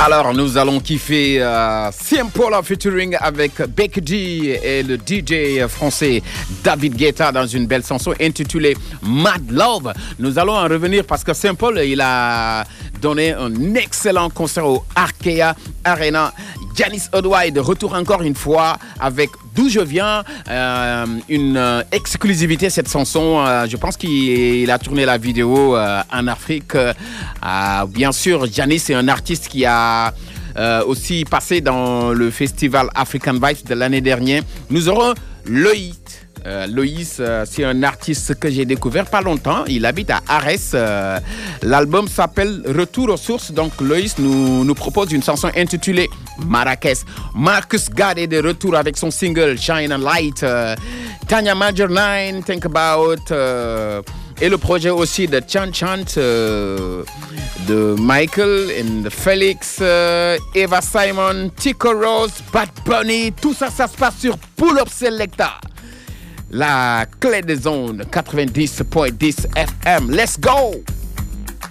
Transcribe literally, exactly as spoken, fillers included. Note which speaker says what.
Speaker 1: Alors, nous allons kiffer euh, Simple featuring avec Becky G et le D J français David Guetta dans une belle chanson intitulée Mad Love. Nous allons en revenir parce que Simple, il a donné un excellent concert au Arkea Arena. Janice Oduai de retour encore une fois avec D'où je viens, euh, une euh, exclusivité cette chanson. Euh, je pense qu'il a tourné la vidéo euh, en Afrique. Euh, bien sûr, Janice est un artiste qui a euh, aussi passé dans le festival African Vibes de l'année dernière. Nous aurons Loïs. Euh, Loïs, euh, c'est un artiste que j'ai découvert pas longtemps. Il habite à Arès. Euh, l'album s'appelle Retour aux sources. Donc Loïs nous, nous propose une chanson intitulée Marrakech. Marcus Garde est de retour avec son single Shine a Light. Euh, Tanya Major nine, Think About. Euh, et le projet aussi de Chant Chant euh, de Michael et Félix, euh, Eva Simon, Tico Rose, Bad Bunny. Tout ça, ça se passe sur Pull Up Selecta. La clé des ondes quatre-vingt-dix point dix F M. Let's go!